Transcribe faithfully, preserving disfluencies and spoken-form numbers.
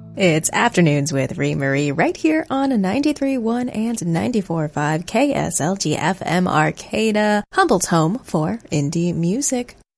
It's Afternoons with Ree Marie right here on ninety-three point one and ninety-four point five K S L G F M Arcata, Humboldt's home for indie music.